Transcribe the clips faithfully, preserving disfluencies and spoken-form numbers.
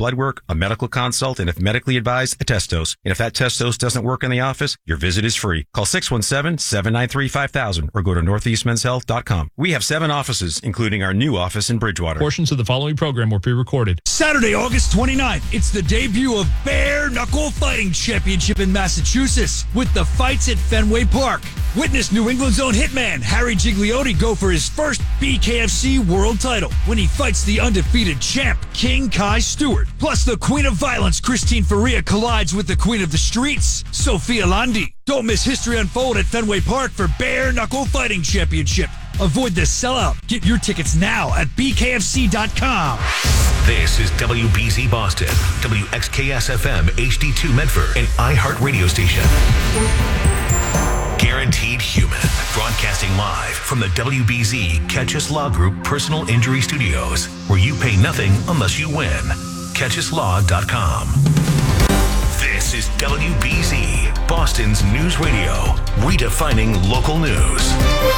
blood work, a medical consult, and if medically advised, a test dose. And if that test dose doesn't work in the office, your visit is free. Call six one seven, seven nine three, five thousand or go to northeast men's health dot com. We have seven offices, including our new office in Bridgewater. Portions of the following program were pre-recorded. Saturday, August twenty-ninth, it's the debut of Bare Knuckle Fighting Championship in Massachusetts with the fights at Fenway Park. Witness New England's own hitman, Harry Gigliotti, go for his first B K F C world title when he fights the undefeated champ, King Kai Stewart. Plus, the Queen of Violence, Christine Faria, collides with the Queen of the Streets, Sophia Landi. Don't miss history unfold at Fenway Park for Bare Knuckle Fighting Championship. Avoid the sellout. Get your tickets now at b k f c dot com. This is W B Z Boston, W X K S F M H D two Medford, an iHeart radio station. Guaranteed Human, broadcasting live from the W B Z Catch Us Law Group Personal Injury Studios, where you pay nothing unless you win. catch us law dot com. This is W B Z, Boston's news radio, redefining local news.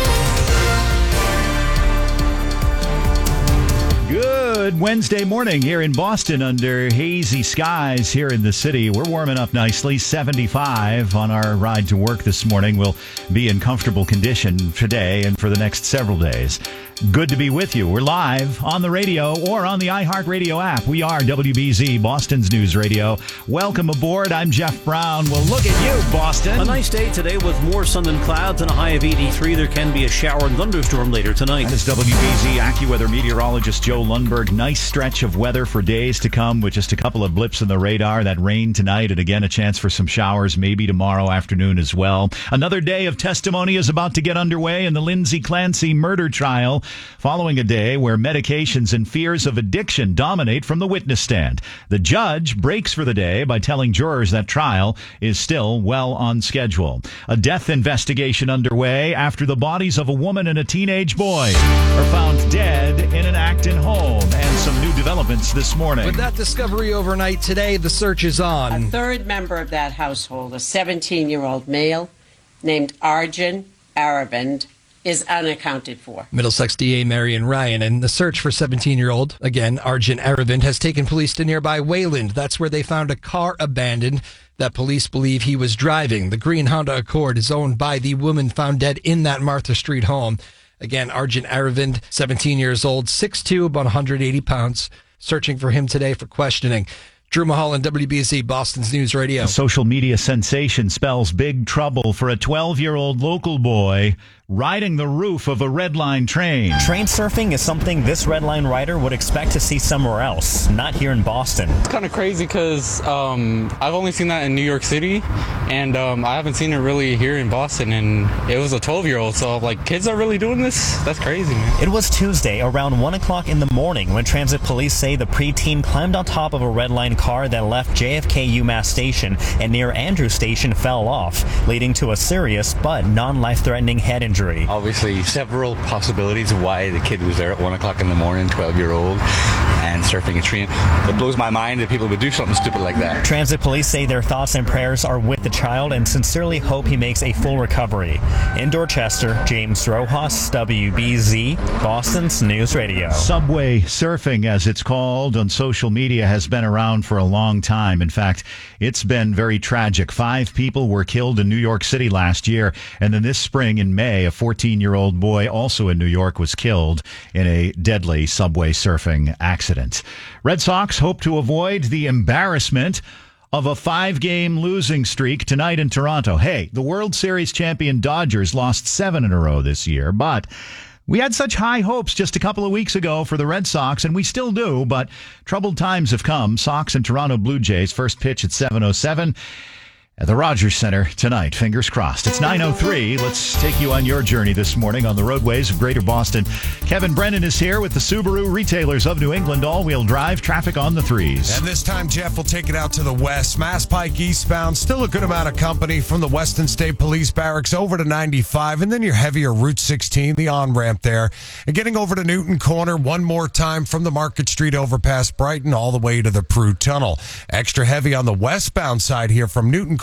Good Wednesday morning here in Boston under hazy skies here in the city. We're warming up nicely, seventy-five on our ride to work this morning. We'll be in comfortable condition today and for the next several days. Good to be with you. We're live on the radio or on the iHeartRadio app. We are W B Z, Boston's news radio. Welcome aboard. I'm Jeff Brown. Well, look at you, Boston. A nice day today with more sun than clouds and a high of eighty-three. There can be a shower and thunderstorm later tonight. That is W B Z AccuWeather meteorologist Joe Lundberg. Nice stretch of weather for days to come with just a couple of blips in the radar. That rain tonight and again a chance for some showers maybe tomorrow afternoon as well. Another day of testimony is about to get underway in the Lindsay Clancy murder trial, following a day where medications and fears of addiction dominate from the witness stand. The judge breaks for the day by telling jurors that trial is still well on schedule. A death investigation underway after the bodies of a woman and a teenage boy are found dead in an Acton home. And some new developments this morning. With that discovery overnight today, the search is on. A third member of that household, a seventeen-year-old male named Arjun Aravind, is unaccounted for. Middlesex D A Marion Ryan, and the search for seventeen-year-old, again, Arjun Aravind, has taken police to nearby Wayland. That's where they found a car abandoned that police believe he was driving. The green Honda Accord is owned by the woman found dead in that Martha Street home. Again, Arjun Aravind, seventeen years old, six foot two, about one hundred eighty pounds. Searching for him today for questioning. Drew Mulholland, W B Z, Boston's News Radio. A social media sensation spells big trouble for a twelve-year-old local boy riding the roof of a Red Line train. Train surfing is something this Red Line rider would expect to see somewhere else, not here in Boston. It's kind of crazy because um, I've only seen that in New York City, and um, I haven't seen it really here in Boston, and it was a twelve-year-old, so like, kids are really doing this? That's crazy, man. It was Tuesday around one o'clock in the morning when transit police say the preteen climbed on top of a Red Line car that left J F K UMass Station and near Andrew Station fell off, leading to a serious but non-life-threatening head injury. Obviously, several possibilities of why the kid was there at one o'clock in the morning, twelve-year-old, and surfing a train. It blows my mind that people would do something stupid like that. Transit police say their thoughts and prayers are with the child and sincerely hope he makes a full recovery. In Dorchester, James Rojas, W B Z, Boston's News Radio. Subway surfing, as it's called on social media, has been around for a long time. In fact, it's been very tragic. Five people were killed in New York City last year, and then this spring in May, a fourteen-year-old boy also in New York was killed in a deadly subway surfing accident. Red Sox hope to avoid the embarrassment of a five-game losing streak tonight in Toronto. Hey, the World Series champion Dodgers lost seven in a row this year, but we had such high hopes just a couple of weeks ago for the Red Sox, and we still do, but troubled times have come. Sox and Toronto Blue Jays, first pitch at seven oh seven. At the Rogers Center tonight. Fingers crossed. It's nine oh three. Let's take you on your journey this morning on the roadways of Greater Boston. Kevin Brennan is here with the Subaru retailers of New England. All-wheel drive traffic on the threes. And this time, Jeff will take it out to the west. Mass Pike eastbound. Still a good amount of company from the Weston State Police Barracks over to ninety-five. And then your heavier Route sixteen, the on-ramp there. And getting over to Newton Corner one more time from the Market Street overpass Brighton all the way to the Prue Tunnel. Extra heavy on the westbound side here from Newton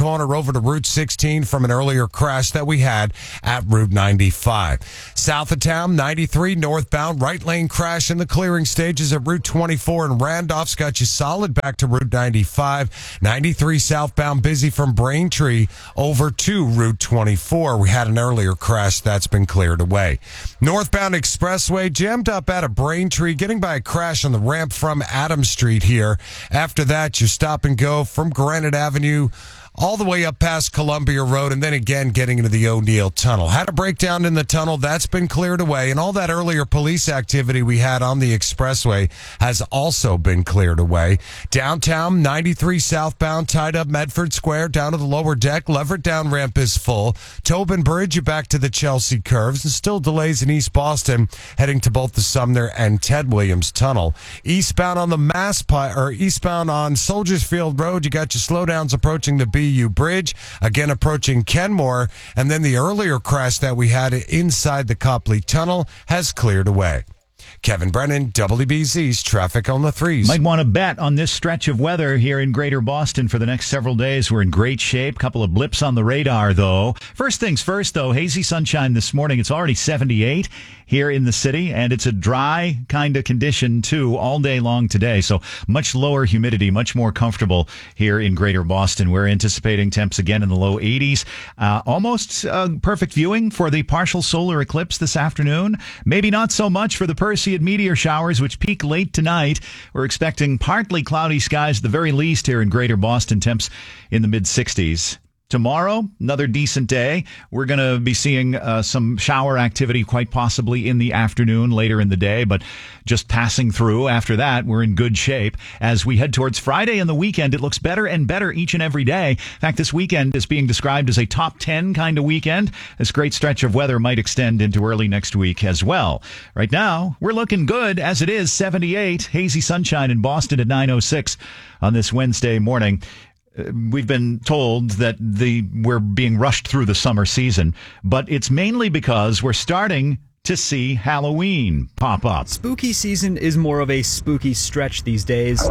corner over to Route sixteen from an earlier crash that we had at Route ninety-five. South of town, ninety-three northbound, right lane crash in the clearing stages at Route twenty-four and Randolph's got you solid back to Route ninety-five. ninety-three southbound busy from Braintree over to Route twenty-four. We had an earlier crash that's been cleared away. Northbound expressway jammed up out of Braintree, getting by a crash on the ramp from Adams Street here. After that, you stop and go from Granite Avenue all the way up past Columbia Road, and then again getting into the O'Neill Tunnel. Had a breakdown in the tunnel. That's been cleared away, and all that earlier police activity we had on the expressway has also been cleared away. Downtown, ninety-three southbound, tied up Medford Square down to the lower deck. Leverett down ramp is full. Tobin Bridge, you back to the Chelsea curves, and still delays in East Boston, heading to both the Sumner and Ted Williams Tunnel. Eastbound on the Mass Pi- or eastbound on Soldiers Field Road, you got your slowdowns approaching the B U Bridge, again approaching Kenmore, and then the earlier crash that we had inside the Copley Tunnel has cleared away. Kevin Brennan, W B Z's Traffic on the Threes. Might want to bet on this stretch of weather here in Greater Boston for the next several days. We're in great shape. Couple of blips on the radar, though. First things first, though, hazy sunshine this morning. It's already seventy-eight here in the city, and it's a dry kind of condition, too, all day long today. So much lower humidity, much more comfortable here in Greater Boston. We're anticipating temps again in the low eighties. Uh, almost uh, perfect viewing for the partial solar eclipse this afternoon. Maybe not so much for the Perseid meteor showers, which peak late tonight. We're expecting partly cloudy skies at the very least here in Greater Boston, temps in the mid-sixties. Tomorrow, another decent day. We're going to be seeing uh, some shower activity quite possibly in the afternoon, later in the day, but just passing through. After that, we're in good shape. As we head towards Friday and the weekend, it looks better and better each and every day. In fact, this weekend is being described as a top ten kind of weekend. This great stretch of weather might extend into early next week as well. Right now, we're looking good as it is seventy-eight. Hazy sunshine in Boston at nine oh six on this Wednesday morning. We've been told that the we're being rushed through the summer season, but it's mainly because we're starting to see Halloween pop up. Spooky season is more of a spooky stretch these days.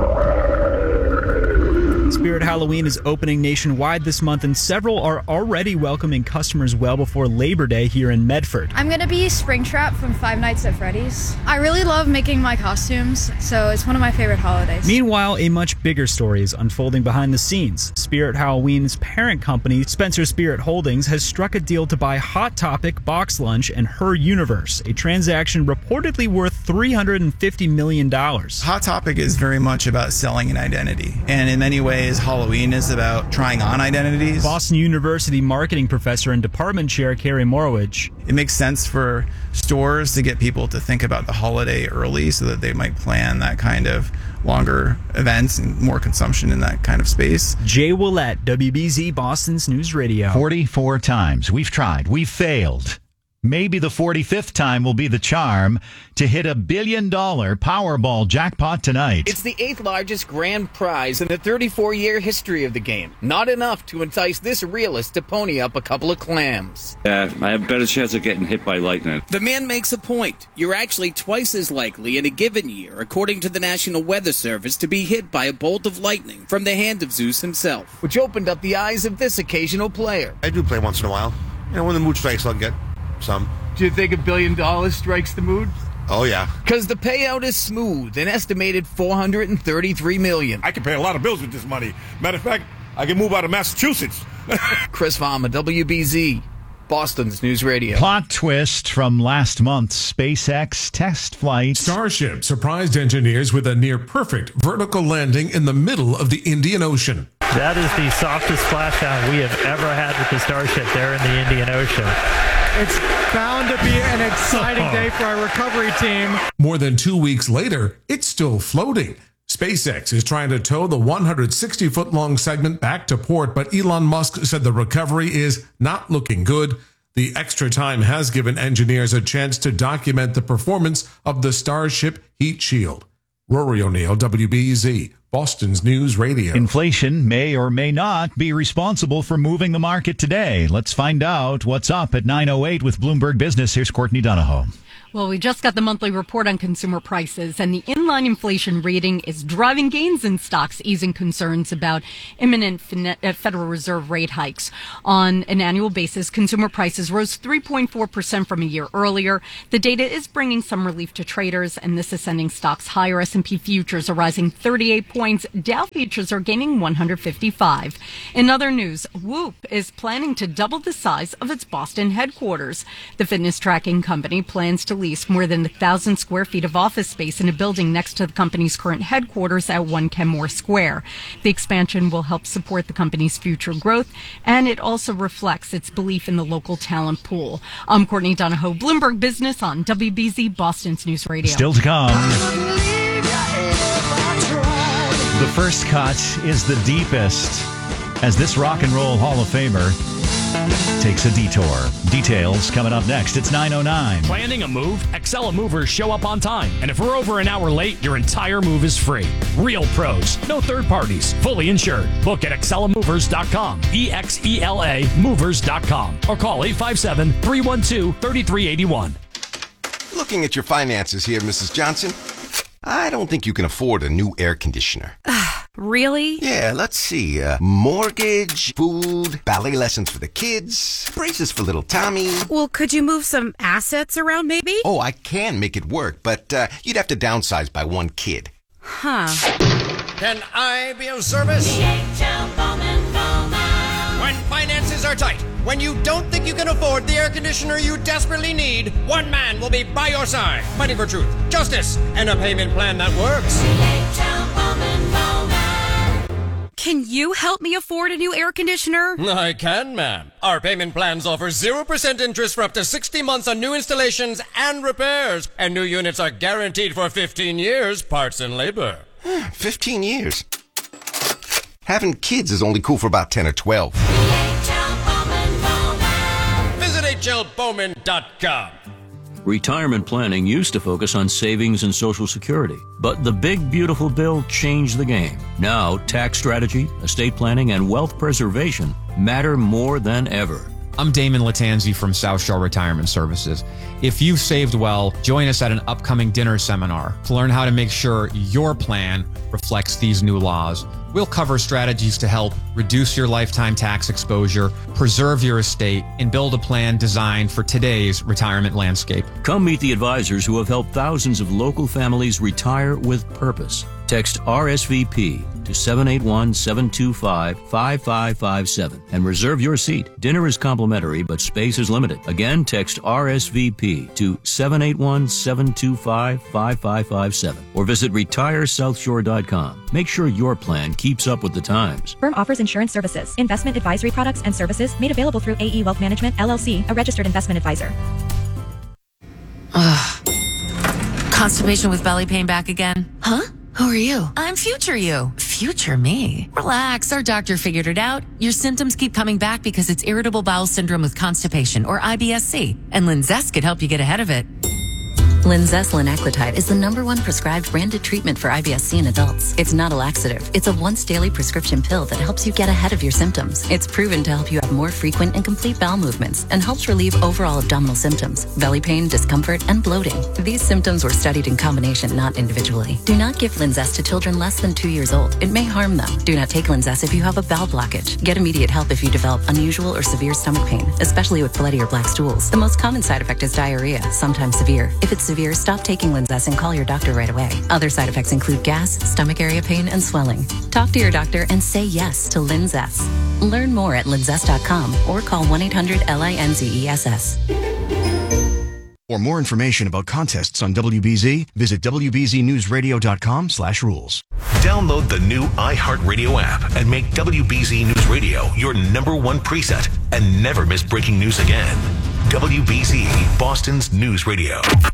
Spirit Halloween is opening nationwide this month, and several are already welcoming customers well before Labor Day here in Medford. I'm going to be Springtrap from Five Nights at Freddy's. I really love making my costumes, so it's one of my favorite holidays. Meanwhile, a much bigger story is unfolding behind the scenes. Spirit Halloween's parent company, Spencer Spirit Holdings, has struck a deal to buy Hot Topic, Box Lunch, and Her Universe, a transaction reportedly worth three hundred fifty million dollars. Hot Topic is very much about selling an identity, and in many ways, Halloween is about trying on identities. Boston University marketing professor and department chair Carrie Morowich. It makes sense for stores to get people to think about the holiday early so that they might plan that kind of longer events and more consumption in that kind of space. Jay Willett, W B Z Boston's News Radio. forty-four times. We've tried. We've failed. Maybe the forty-fifth time will be the charm to hit a billion-dollar Powerball jackpot tonight. It's the eighth largest grand prize in the thirty-four-year history of the game. Not enough to entice this realist to pony up a couple of clams. Yeah, I have a better chance of getting hit by lightning. The man makes a point. You're actually twice as likely in a given year, according to the National Weather Service, to be hit by a bolt of lightning from the hand of Zeus himself, which opened up the eyes of this occasional player. I do play once in a while. You know, when the mood strikes, I'll get some. Do you think a billion dollars strikes the mood? Oh, yeah. Because the payout is smooth, an estimated four hundred thirty-three million dollars. I can pay a lot of bills with this money. Matter of fact, I can move out of Massachusetts. Chris Farmer, W B Z, Boston's News Radio. Plot twist from last month's SpaceX test flight. Starship surprised engineers with a near-perfect vertical landing in the middle of the Indian Ocean. That is the softest splashdown we have ever had with the Starship there in the Indian Ocean. It's bound to be an exciting day for our recovery team. More than two weeks later, it's still floating. SpaceX is trying to tow the one hundred sixty foot long segment back to port, but Elon Musk said the recovery is not looking good. The extra time has given engineers a chance to document the performance of the Starship heat shield. Rory O'Neill, W B Z, Boston's News Radio. Inflation may or may not be responsible for moving the market today. Let's find out what's up at nine oh eight with Bloomberg Business. Here's Courtney Donahoe. Well, we just got the monthly report on consumer prices, and the inline inflation reading is driving gains in stocks, easing concerns about imminent Federal Reserve rate hikes. On an annual basis, consumer prices rose three point four percent from a year earlier. The data is bringing some relief to traders, and this is sending stocks higher. S and P futures are rising thirty-eight points. Dow futures are gaining one hundred fifty-five. In other news, Whoop is planning to double the size of its Boston headquarters. The fitness tracking company plans to lease more than a thousand square feet of office space in a building next to the company's current headquarters at One Kenmore Square. The expansion will help support the company's future growth, and it also reflects its belief in the local talent pool. I'm Courtney Donahoe, Bloomberg Business on W B Z, Boston's News Radio. Still to come. The first cut is the deepest as this Rock and Roll Hall of Famer takes a detour. Details coming up next. It's nine oh nine. Planning a move? Excella Movers show up on time. And if we're over an hour late, your entire move is free. Real pros. No third parties. Fully insured. Book at excella movers dot com. E X E L A movers dot com. Or call eight five seven, three one two, three three eight one. Looking at your finances here, Missus Johnson, I don't think you can afford a new air conditioner. Really? Yeah, let's see. Uh, mortgage, food, ballet lessons for the kids, braces for little Tommy. Well, could you move some assets around maybe? Oh, I can make it work, but uh, you'd have to downsize by one kid. Huh. Can I be of service? When finances are tight, when you don't think you can afford the air conditioner you desperately need, one man will be by your side, fighting for truth, justice, and a payment plan that works. Can you help me afford a new air conditioner? I can, ma'am. Our payment plans offer zero percent interest for up to sixty months on new installations and repairs. And new units are guaranteed for fifteen years, parts and labor. fifteen years? Having kids is only cool for about ten or twelve. Visit H L Bowman dot com. Retirement planning used to focus on savings and Social Security, but the big beautiful bill changed the game. Now, tax strategy, estate planning, and wealth preservation matter more than ever. I'm Damon Latanzi from South Shore Retirement Services. If you've saved well, join us at an upcoming dinner seminar to learn how to make sure your plan reflects these new laws. We'll cover strategies to help reduce your lifetime tax exposure, preserve your estate, and build a plan designed for today's retirement landscape. Come meet the advisors who have helped thousands of local families retire with purpose. Text R S V P to seven eight one, seven two five, five five five seven and reserve your seat. Dinner is complimentary, but space is limited. Again, text R S V P to seven eight one, seven two five, five five five seven or visit retire south shore dot com. Make sure your plan keeps up with the times. Firm offers insurance services, investment advisory products and services made available through A E Wealth Management, L L C, a registered investment advisor. Ugh. Constipation with belly pain back again? Huh? Who are you? I'm future you. Future me? Relax, our doctor figured it out. Your symptoms keep coming back because it's irritable bowel syndrome with constipation, or I B S C, and Linzess could help you get ahead of it. Linzess linaclotide is the number one prescribed branded treatment for I B S C in adults. It's not a laxative. It's a once daily prescription pill that helps you get ahead of your symptoms. It's proven to help you have more frequent and complete bowel movements and helps relieve overall abdominal symptoms, belly pain, discomfort, and bloating. These symptoms were studied in combination, not individually. Do not give Linzess to children less than two years old. It may harm them. Do not take Linzess if you have a bowel blockage. Get immediate help if you develop unusual or severe stomach pain, especially with bloody or black stools. The most common side effect is diarrhea, sometimes severe. If it's severe, stop taking Linzess and call your doctor right away. Other side effects include gas, stomach area pain, and swelling. Talk to your doctor and say yes to Linzess. Learn more at linzess dot com or call one eight hundred L I N Z E S S. For more information about contests on W B Z, visit W B Z news radio dot com slash rules. Download the new iHeartRadio app and make W B Z News Radio your number one preset and never miss breaking news again. W B Z, Boston's News Radio.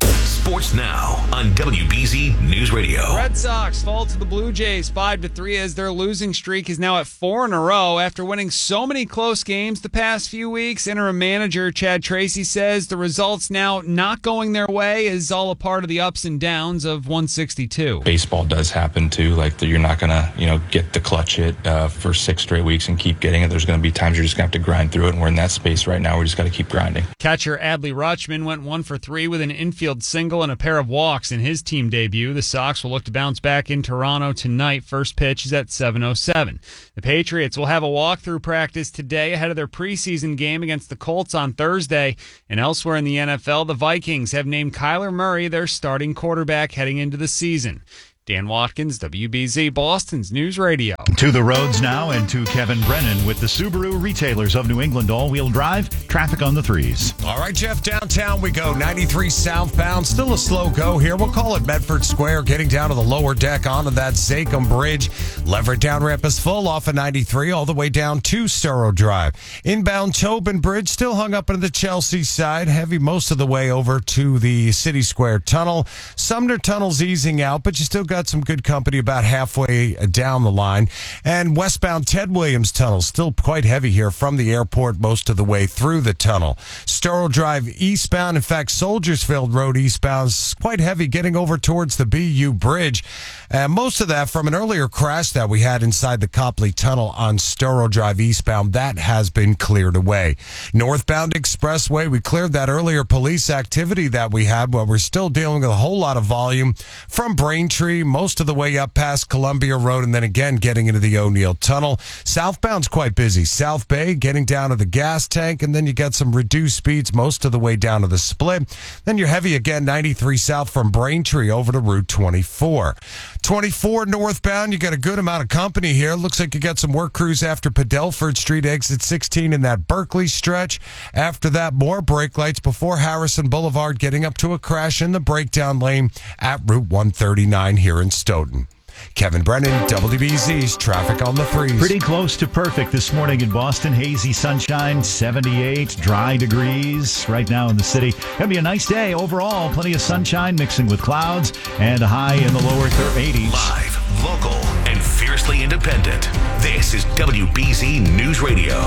Sports Now on W B Z News Radio. Red Sox fall to the Blue Jays five to three as their losing streak is now at four in a row after winning so many close games the past few weeks. Interim manager Chad Tracy says the results now not going their way is all a part of the ups and downs of one sixty-two. Baseball does happen too. Like you're not going to, you know, get the clutch hit uh, for six straight weeks and keep getting it. There's going to be times you're just going to have to grind through it, and we're in that space right now. We just got to keep grinding. Catcher Adley Rutschman went one for three with an infield single and a pair of walks in his team debut. The Sox will look to bounce back in Toronto tonight. First pitch is at seven oh seven. The Patriots will have a walkthrough practice today ahead of their preseason game against the Colts on Thursday. And elsewhere in the N F L, the Vikings have named Kyler Murray their starting quarterback heading into the season. Dan Watkins, W B Z, Boston's News Radio. To the roads now and to Kevin Brennan with the Subaru Retailers of New England all-wheel drive. Traffic on the threes. All right, Jeff, downtown we go. ninety-three southbound, still a slow go here. We'll call it Medford Square, getting down to the lower deck onto that Zachem Bridge. Leverett down ramp is full off of ninety-three all the way down to Storrow Drive. Inbound Tobin Bridge still hung up into the Chelsea side. Heavy most of the way over to the City Square Tunnel. Sumner Tunnel's easing out, but you still got some good company about halfway down the line. And westbound Ted Williams Tunnel still quite heavy here from the airport most of the way through the tunnel. Storrow Drive eastbound, in fact, Soldiersfield Road eastbound is quite heavy getting over towards the B U Bridge. And most of that from an earlier crash that we had inside the Copley Tunnel on Storrow Drive eastbound. That has been cleared away. Northbound Expressway, we cleared that earlier police activity that we had, but we're still dealing with a whole lot of volume from Braintree most of the way up past Columbia Road, and then again getting into the O'Neill Tunnel. Southbound's quite busy. South Bay getting down to the gas tank, and then you got some reduced speeds most of the way down to the split. Then you're heavy again, ninety-three south from Braintree over to Route twenty-four. twenty-four northbound, you got a good amount of company here. Looks like you got some work crews after Padelford Street, exit sixteen in that Berkeley stretch. After that, more brake lights before Harrison Boulevard, getting up to a crash in the breakdown lane at Route one thirty-nine here in Stoughton. Kevin Brennan, W B Z's Traffic on the Threes. Pretty close to perfect this morning in Boston. Hazy sunshine, seventy-eight, dry degrees right now in the city. Gonna be a nice day overall. Plenty of sunshine mixing with clouds and a high in the lower eighties. Live, local, and fiercely independent. This is W B Z News Radio.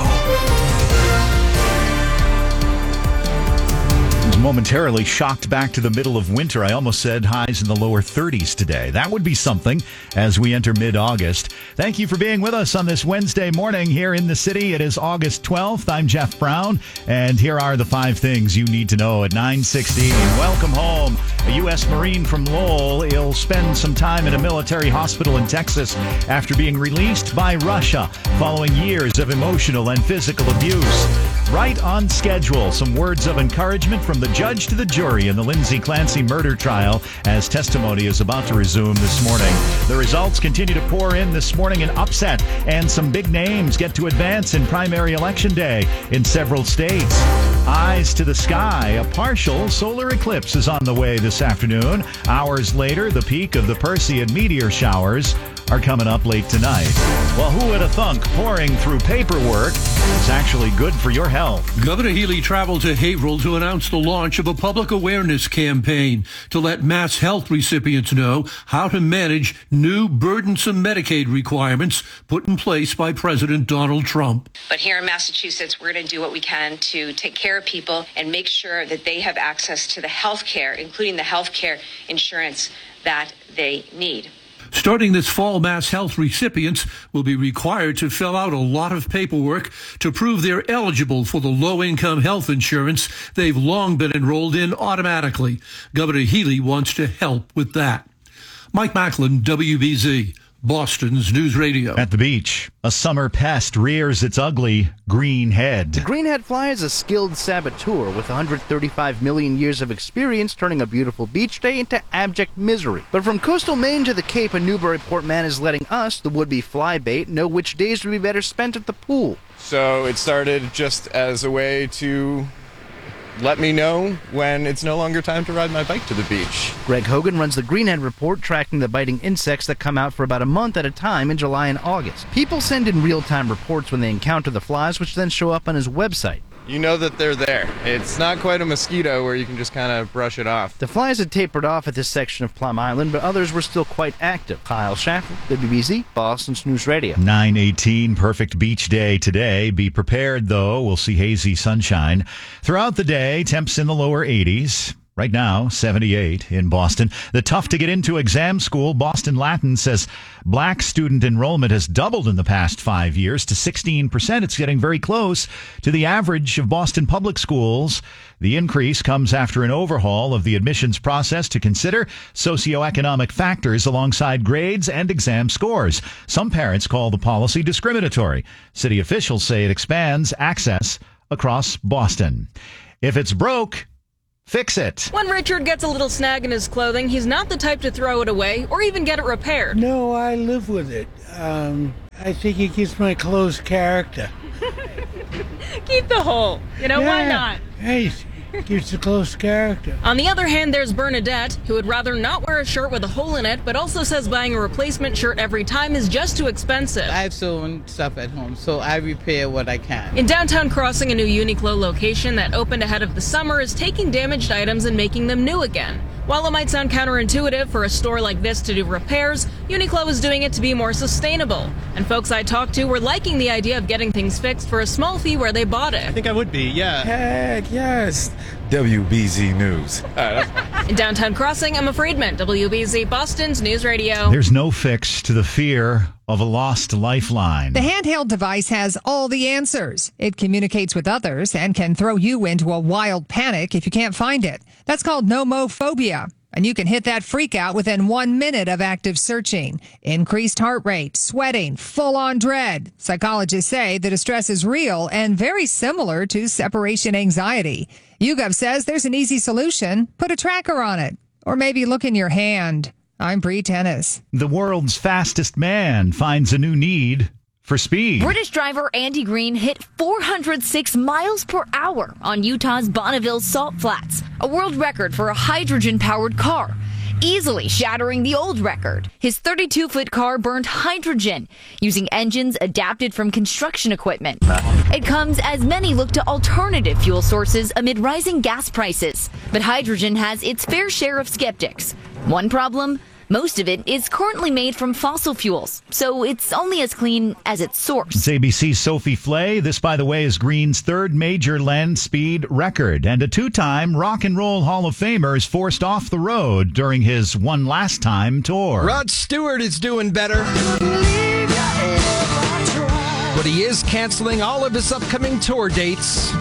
Momentarily shocked back to the middle of winter. I almost said highs in the lower thirties today. That would be something as we enter mid-August. Thank you for being with us on this Wednesday morning here in the city. It is August twelfth. I'm Jeff Brown, and here are the five things you need to know at nine sixteen. Welcome home. A U S Marine from Lowell. He'll spend some time in a military hospital in Texas after being released by Russia following years of emotional and physical abuse. Right on schedule. Some words of encouragement from the judge to the jury in the Lindsay Clancy murder trial as testimony is about to resume this morning. The results continue to pour in this morning. An upset and some big names get to advance in primary election day in several states. Eyes to the sky. A partial solar eclipse is on the way this afternoon. Hours later, the peak of the Perseid meteor showers are coming up late tonight. Well, who would have thunk pouring through paperwork is actually good for your health? Governor Healy traveled to Haverhill to announce the launch of a public awareness campaign to let Mass Health recipients know how to manage new burdensome Medicaid requirements put in place by President Donald Trump. But here in Massachusetts, we're going to do what we can to take care of people and make sure that they have access to the health care, including the health care insurance that they need. Starting this fall, Mass Health recipients will be required to fill out a lot of paperwork to prove they're eligible for the low-income health insurance they've long been enrolled in automatically. Governor Healy wants to help with that. Mike Macklin, W B Z, Boston's News Radio. At the beach, a summer pest rears its ugly green head. The greenhead fly is a skilled saboteur with one hundred thirty-five million years of experience turning a beautiful beach day into abject misery. But from coastal Maine to the Cape, a Newburyport man is letting us, the would-be fly bait, know which days would be better spent at the pool. So it started just as a way to let me know when it's no longer time to ride my bike to the beach. Greg Hogan runs the Greenhead Report, tracking the biting insects that come out for about a month at a time in July and August. People send in real-time reports when they encounter the flies, which then show up on his website. you know that they're there. It's not quite a mosquito where you can just kind of brush it off. The flies had tapered off at this section of Plum Island, but others were still quite active. Kyle Schaffer, W B Z, Boston's News Radio. nine eighteen, perfect beach day today. Be prepared, though. We'll see hazy sunshine throughout the day. Temps in the lower eighties. Right now, seventy-eight in Boston. The tough to get into exam school, Boston Latin says black student enrollment has doubled in the past five years to sixteen percent. It's getting very close to the average of Boston public schools. The increase comes after an overhaul of the admissions process to consider socioeconomic factors alongside grades and exam scores. Some parents call the policy discriminatory. City officials say it expands access across Boston. If it's broke, fix it. When Richard gets a little snag in his clothing, he's not the type to throw it away or even get it repaired. No, I live with it. Um, I think it gives my clothes character. Keep the hole. You know, yeah. Why not? Hey, it gives the clothes character. On the other hand, there's Bernadette, who would rather not wear a shirt with a hole in it, but also says buying a replacement shirt every time is just too expensive. I have sewn stuff at home, so I repair what I can. In downtown Crossing, a new Uniqlo location that opened ahead of the summer is taking damaged items and making them new again. While it might sound counterintuitive for a store like this to do repairs, Uniqlo is doing it to be more sustainable. And folks I talked to were liking the idea of getting things fixed for a small fee where they bought it. I think I would be, yeah. Heck, yes. W B Z News. In downtown Crossing, Emma Friedman, W B Z Boston's News Radio. There's no fix to the fear of a lost lifeline. The handheld device has all the answers. It communicates with others and can throw you into a wild panic if you can't find it. That's called nomophobia. And you can hit that freak out within one minute of active searching. Increased heart rate, sweating, full-on dread. Psychologists say the distress is real and very similar to separation anxiety. YouGov says there's an easy solution. Put a tracker on it. Or maybe look in your hand. I'm Bree Tennis. The world's fastest man finds a new need for speed. British driver Andy Green hit four hundred six miles per hour on Utah's Bonneville Salt Flats, a world record for a hydrogen-powered car, easily shattering the old record. His thirty-two foot car burned hydrogen using engines adapted from construction equipment. It comes as many look to alternative fuel sources amid rising gas prices. But hydrogen has its fair share of skeptics. One problem? Most of it is currently made from fossil fuels, so it's only as clean as its source. It's A B C's Sophie Flay. This, by the way, is Green's third major land speed record. And a two-time Rock and Roll Hall of Famer is forced off the road during his one last time tour. Rod Stewart is doing better, but he is canceling all of his upcoming tour dates.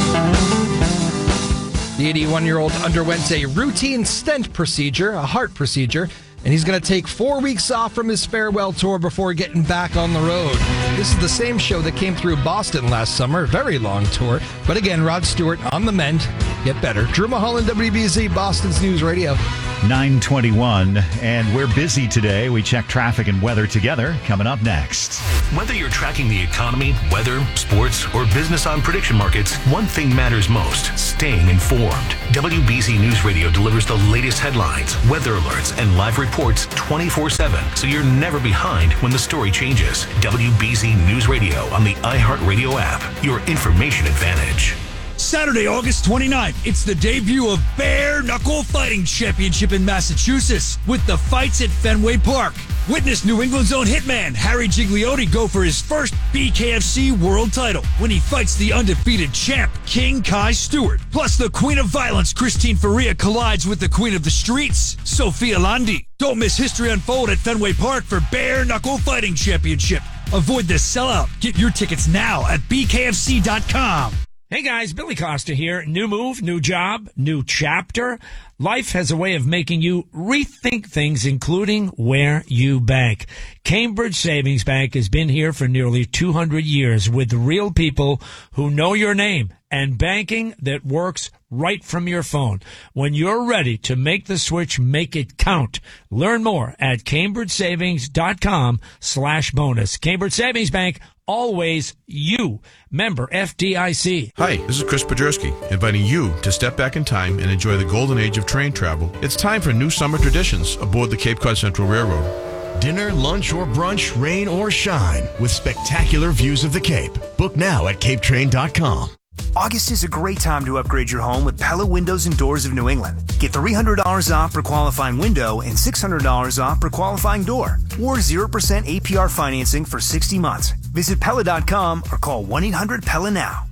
The eighty-one-year-old underwent a routine stent procedure, a heart procedure, and he's going to take four weeks off from his farewell tour before getting back on the road. This is the same show that came through Boston last summer, very long tour. But again, Rod Stewart on the mend, get better. Drew Mulholland, W B Z, Boston's News Radio. nine twenty-one, and we're busy today. We check traffic and weather together. Coming up next. Whether you're tracking the economy, weather, sports, or business on prediction markets, one thing matters most: staying informed. W B Z News Radio delivers the latest headlines, weather alerts, and live reports twenty-four seven, so you're never behind when the story changes. W B Z News Radio on the iHeartRadio app, your information advantage. Saturday, August twenty-ninth, it's the debut of Bare Knuckle Fighting Championship in Massachusetts with the fights at Fenway Park. Witness New England's own hitman Harry Gigliotti go for his first B K F C world title when he fights the undefeated champ King Kai Stewart. Plus, the Queen of Violence Christine Faria collides with the Queen of the Streets Sophia Landi. Don't miss history unfold at Fenway Park for Bare Knuckle Fighting Championship. Avoid the sellout. Get your tickets now at B K F C dot com. Hey guys, Billy Costa here. New move, new job, new chapter. Life has a way of making you rethink things, including where you bank. Cambridge Savings Bank has been here for nearly two hundred years with real people who know your name and banking that works right from your phone. When you're ready to make the switch, make it count. Learn more at cambridge savings dot com slash bonus. Cambridge Savings Bank, always you. Member F D I C. Hi, this is Chris Podjerski, inviting you to step back in time and enjoy the golden age of train travel. It's time for new summer traditions aboard the Cape Cod Central Railroad. Dinner, lunch, or brunch, rain or shine, with spectacular views of the Cape. Book now at cape train dot com. August is a great time to upgrade your home with Pella Windows and Doors of New England. Get three hundred dollars off per qualifying window and six hundred dollars off per qualifying door, or zero percent A P R financing for sixty months. Visit Pella dot com or call one eight hundred Pella now.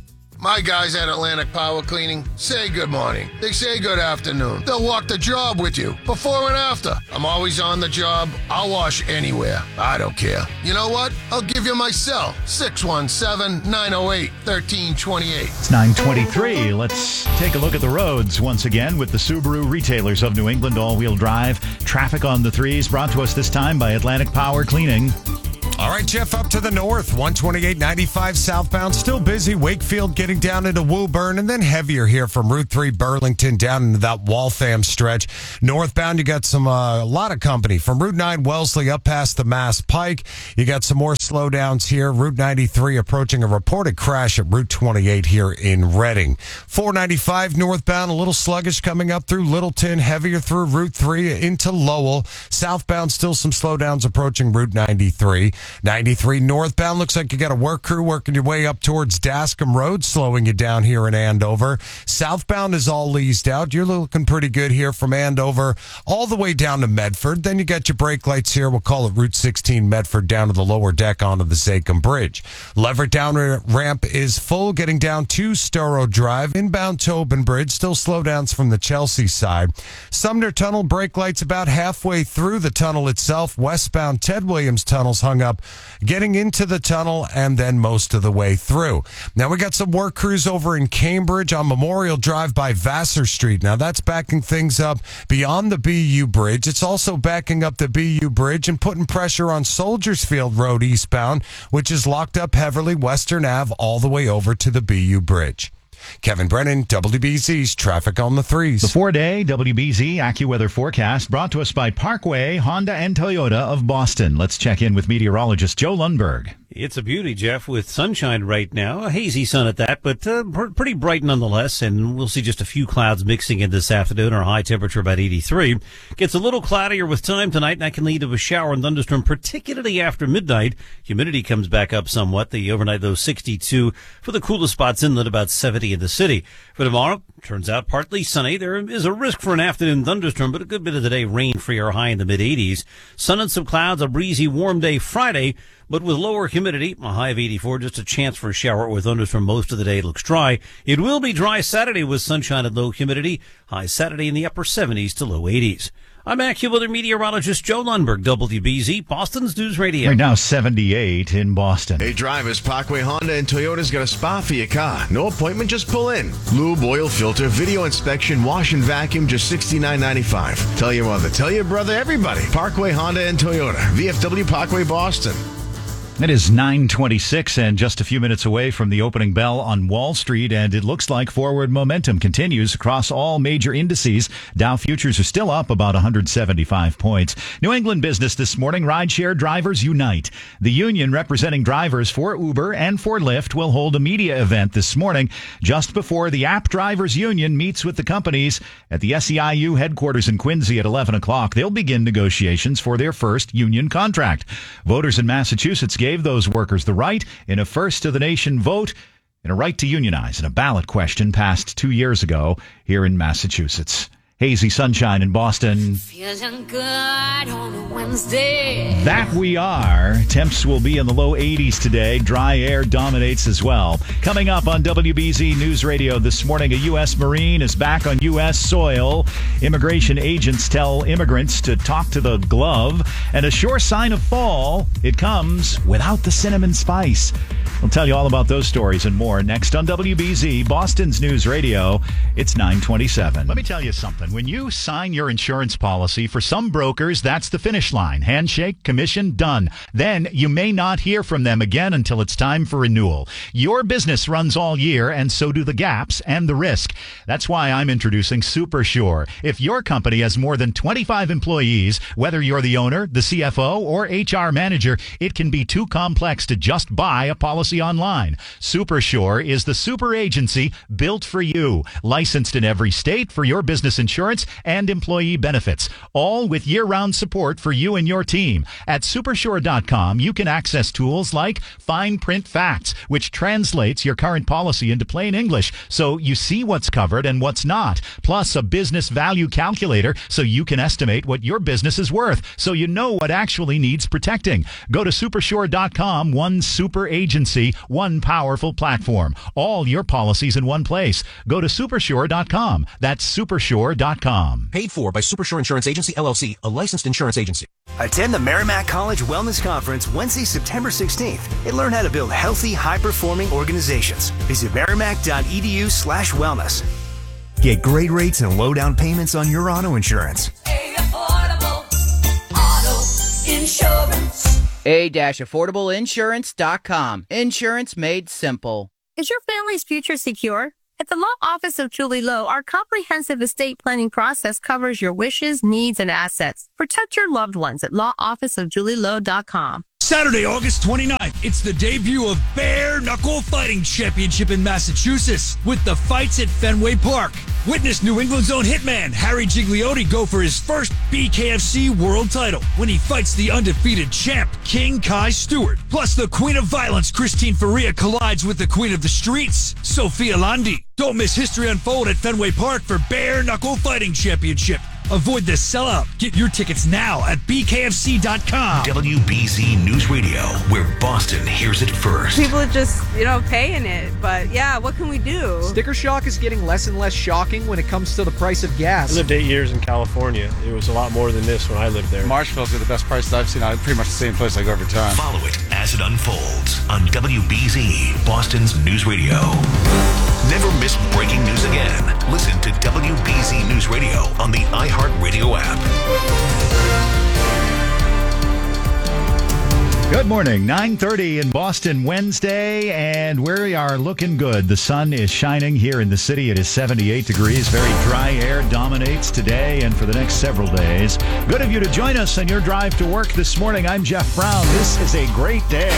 My guys at Atlantic Power Cleaning say good morning. They say good afternoon. They'll walk the job with you, before and after. I'm always on the job. I'll wash anywhere. I don't care. You know what? I'll give you my cell, six one seven, nine oh eight, one three two eight. It's nine twenty-three. Let's take a look at the roads once again with the Subaru Retailers of New England all-wheel drive. Traffic on the threes brought to us this time by Atlantic Power Cleaning. All right, Jeff, up to the north, one twenty-eight ninety-five southbound, still busy. Wakefield getting down into Woburn, and then heavier here from Route three Burlington down into that Waltham stretch. Northbound, you got some uh, a lot of company from Route nine Wellesley up past the Mass Pike. You got some more slowdowns here. Route ninety-three approaching a reported crash at Route twenty-eight here in Reading. four ninety-five northbound, a little sluggish coming up through Littleton, heavier through Route three into Lowell. Southbound, still some slowdowns approaching Route ninety-three. ninety-three northbound, looks like you got a work crew working your way up towards Dascom Road, slowing you down here in Andover. Southbound is all eased out. You're looking pretty good here from Andover all the way down to Medford. Then you got your brake lights here. We'll call it Route sixteen Medford down to the lower deck onto the Zachem Bridge. Leverett down ramp is full, getting down to Storrow Drive. Inbound Tobin Bridge, still slowdowns from the Chelsea side. Sumner Tunnel, brake lights about halfway through the tunnel itself. Westbound Ted Williams Tunnel's hung up getting into the tunnel and then most of the way through. Now we got some work crews over in Cambridge on Memorial Drive by Vassar Street. Now that's backing things up beyond the B U Bridge. It's also backing up the B U Bridge and putting pressure on Soldiers Field Road eastbound, which is locked up heavily Western Ave all the way over to the B U Bridge. Kevin Brennan, W B Z's Traffic on the Threes. The four-day W B Z AccuWeather forecast brought to us by Parkway, Honda and Toyota of Boston. Let's check in with meteorologist Joe Lundberg. It's a beauty, Jeff, with sunshine right now. A hazy sun at that, but uh, pr- pretty bright nonetheless. And we'll see just a few clouds mixing in this afternoon. Our high temperature about eighty-three. Gets a little cloudier with time tonight, and that can lead to a shower and thunderstorm, particularly after midnight. Humidity comes back up somewhat. The overnight, though, sixty-two. For the coolest spots inland, about seventy in the city. For tomorrow, turns out partly sunny. There is a risk for an afternoon thunderstorm, but a good bit of the day rain-free or high in the mid-eighties. Sun and some clouds, a breezy, warm day Friday. But with lower humidity, a high of eighty-four, just a chance for a shower or thunderstorm most of the day. It looks dry. It will be dry Saturday with sunshine and low humidity. High Saturday in the upper seventies to low eighties. I'm AccuWeather meteorologist Joe Lundberg, W B Z, Boston's News Radio. Right now, seventy-eight in Boston. Hey, drivers, Parkway Honda and Toyota's got a spa for your car. No appointment, just pull in. Lube, oil filter, video inspection, wash and vacuum, just sixty-nine ninety-five. Tell your mother, tell your brother, everybody. Parkway Honda and Toyota, V F W Parkway, Boston. It is nine twenty-six and just a few minutes away from the opening bell on Wall Street, and it looks like forward momentum continues across all major indices. Dow futures are still up about one hundred seventy-five points. New England business this morning, rideshare drivers unite. The union representing drivers for Uber and for Lyft will hold a media event this morning just before the App Drivers Union meets with the companies at the S E I U headquarters in Quincy at eleven o'clock. They'll begin negotiations for their first union contract. Voters in Massachusetts gave gave those workers the right in a first-to-the-nation vote and a right to unionize in a ballot question passed two years ago here in Massachusetts. Hazy sunshine in Boston. Feeling good on a Wednesday. That we are. Temps will be in the low eighties today. Dry air dominates as well. Coming up on W B Z News Radio this morning, a U S Marine is back on U S soil. Immigration agents tell immigrants to talk to the glove. And a sure sign of fall, it comes without the cinnamon spice. We'll tell you all about those stories and more next on W B Z, Boston's News Radio. It's nine twenty-seven. Let me tell you something. When you sign your insurance policy, for some brokers, that's the finish line. Handshake, commission, done. Then you may not hear from them again until it's time for renewal. Your business runs all year, and so do the gaps and the risk. That's why I'm introducing SuperSure. If your company has more than twenty-five employees, whether you're the owner, the C F O, or H R manager, it can be too complex to just buy a policy online. SuperSure is the super agency built for you. Licensed in every state for your business insurance insurance and employee benefits, all with year-round support for you and your team. At Supersure dot com, you can access tools like Fine Print Facts, which translates your current policy into plain English so you see what's covered and what's not, plus a business value calculator so you can estimate what your business is worth so you know what actually needs protecting. Go to Supersure dot com, one super agency, one powerful platform. All your policies in one place. Go to Supersure dot com. That's Supersure dot com. Paid for by Supersure Insurance Agency, L L C, a licensed insurance agency. Attend the Merrimack College Wellness Conference Wednesday, September sixteenth, and learn how to build healthy, high-performing organizations. Visit merrimack dot e d u slash wellness. Get great rates and low down payments on your auto insurance. A affordable auto insurance. a dash affordable insurance dot com. Insurance made simple. Is your family's future secure? At the Law Office of Julie Lowe, our comprehensive estate planning process covers your wishes, needs, and assets. Protect your loved ones at law office of julie lowe dot com. Saturday, August twenty-ninth, it's the debut of Bare Knuckle Fighting Championship in Massachusetts with the fights at Fenway Park. Witness New England's own hitman Harry Gigliotti go for his first B K F C world title when he fights the undefeated champ King Kai Stewart. Plus, the Queen of Violence Christine Faria collides with the Queen of the Streets Sophia Landi. Don't miss history unfold at Fenway Park for Bare Knuckle Fighting Championship. Avoid the sellout. Get your tickets now at b k f c dot com. W B Z News Radio, where Boston hears it first. People are just, you know, paying it. But yeah, what can we do? Sticker shock is getting less and less shocking when it comes to the price of gas. I lived eight years in California. It was a lot more than this when I lived there. Marshall's are the best prices I've seen. I'm pretty much the same place I go every time. Follow it as it unfolds on W B Z, Boston's News Radio. Never miss breaking news again. Listen to W B Z News Radio on the iHeartRadio app. Good morning, nine thirty in Boston Wednesday, and we are looking good. The sun is shining here in the city. It is seventy-eight degrees. Very dry air dominates today and for the next several days. Good of you to join us on your drive to work this morning. I'm Jeff Brown. This is a great day.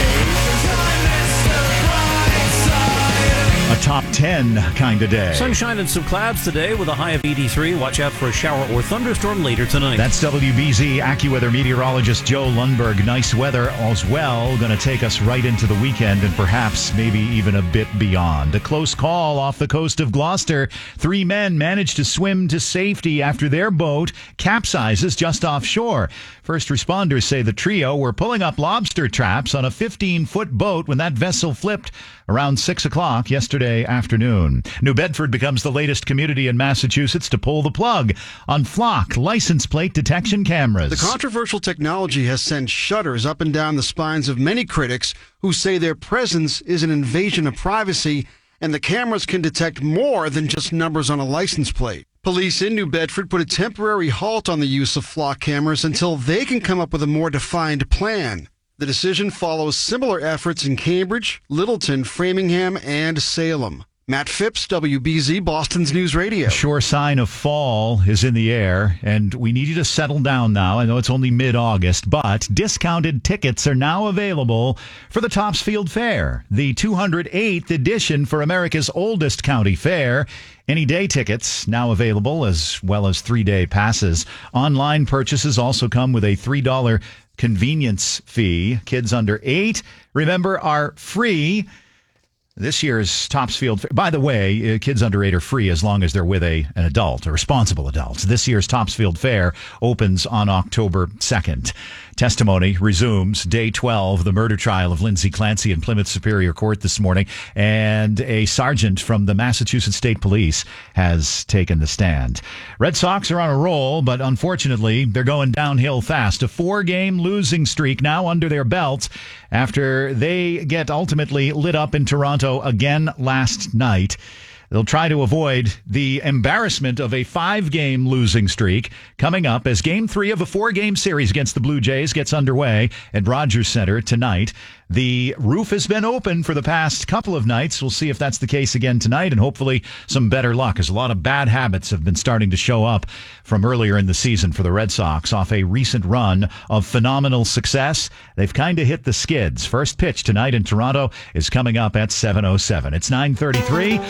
A top ten kind of day. Sunshine and some clouds today with a high of eighty-three. Watch out for a shower or thunderstorm later tonight. That's W B Z AccuWeather meteorologist Joe Lundberg. Nice weather as well. Going to take us right into the weekend and perhaps maybe even a bit beyond. A close call off the coast of Gloucester. Three men managed to swim to safety after their boat capsizes just offshore. First responders say the trio were pulling up lobster traps on a fifteen-foot boat when that vessel flipped around six o'clock yesterday afternoon. New Bedford becomes the latest community in Massachusetts to pull the plug on Flock license plate detection cameras. The controversial technology has sent shudders up and down the spines of many critics who say their presence is an invasion of privacy and the cameras can detect more than just numbers on a license plate. Police in New Bedford put a temporary halt on the use of Flock cameras until they can come up with a more defined plan. The decision follows similar efforts in Cambridge, Littleton, Framingham, and Salem. Matt Phipps, W B Z, Boston's News Radio. A sure sign of fall is in the air, and we need you to settle down now. I know it's only mid-August, but discounted tickets are now available for the Topsfield Fair, the two hundred eighth edition for America's oldest county fair. Any day tickets now available, as well as three-day passes. Online purchases also come with a three dollars convenience fee. Kids under eight, remember, are free. This year's Topsfield, by the way, kids under eight are free as long as they're with a an adult, a responsible adult. This year's Topsfield Fair opens on October second. Testimony resumes day twelve, the murder trial of Lindsay Clancy in Plymouth Superior Court this morning, and a sergeant from the Massachusetts State Police has taken the stand. Red Sox are on a roll, but unfortunately, they're going downhill fast. A four-game losing streak now under their belts after they get ultimately lit up in Toronto again last night. They'll try to avoid the embarrassment of a five-game losing streak coming up as Game three of a four-game series against the Blue Jays gets underway at Rogers Center tonight. The roof has been open for the past couple of nights. We'll see if that's the case again tonight, and hopefully some better luck, as a lot of bad habits have been starting to show up from earlier in the season for the Red Sox. Off a recent run of phenomenal success, they've kind of hit the skids. First pitch tonight in Toronto is coming up at seven oh seven. It's nine thirty-three. Let's check